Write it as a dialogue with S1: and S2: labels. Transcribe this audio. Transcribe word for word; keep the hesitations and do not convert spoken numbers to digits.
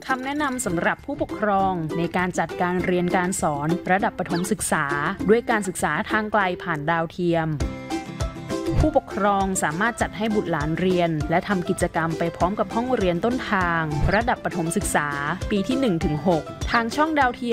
S1: คำแนะนำสำหรับผู้ปกครองในการจัดการเรียนการสอนระดับประถมศึกษาด้วยการศึกษาทางไกลผ่านดาวเทียมผู้ปกครองสามารถจัดให้บุตรหลานเรียนและทำกิจกรรมไปพร้อมกับห้องเรียนต้นทางระดับประถมศึกษาปีที่ หนึ่งถึงหก ทางช่องดาวเทียม